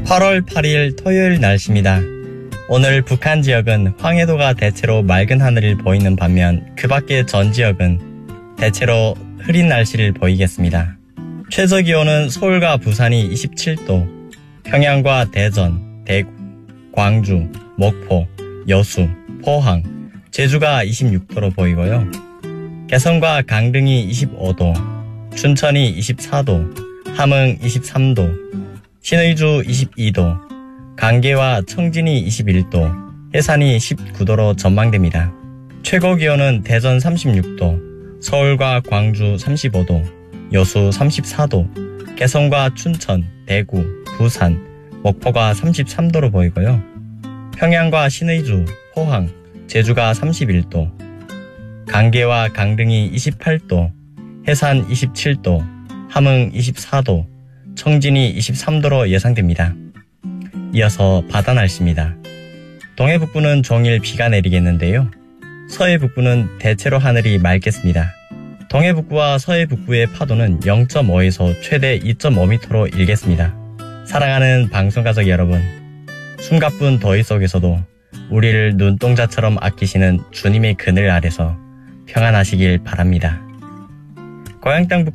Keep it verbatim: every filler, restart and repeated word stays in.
팔월 팔일 토요일 날씨입니다. 오늘 북한 지역은 황해도가 대체로 맑은 하늘을 보이는 반면 그 밖의 전 지역은 대체로 흐린 날씨를 보이겠습니다. 최저기온은 서울과 부산이 이십칠도, 평양과 대전, 대구, 광주, 목포, 여수, 포항, 제주가 이십육도로 보이고요. 개성과 강릉이 이십오도, 춘천이 이십사도, 함흥 이십삼도, 신의주 이십이도, 강계와 청진이 이십일도, 해산이 십구도로 전망됩니다. 최고기온은 대전 삼십육도, 서울과 광주 삼십오도, 여수 삼십사도, 개성과 춘천, 대구, 부산, 목포가 삼십삼도로 보이고요. 평양과 신의주, 포항, 제주가 삼십일도, 강계와 강릉이 이십팔도, 해산 이십칠도, 함흥 이십사도, 청진이 이십삼도로 예상됩니다. 이어서 바다 날씨입니다. 동해북부는 종일 비가 내리겠는데요. 서해북부는 대체로 하늘이 맑겠습니다. 동해북부와 서해북부의 파도는 영점오에서 최대 이점오 미터로 일겠습니다. 사랑하는 방송가족 여러분, 숨가쁜 더위 속에서도 우리를 눈동자처럼 아끼시는 주님의 그늘 아래서 평안하시길 바랍니다. 고향 땅 북한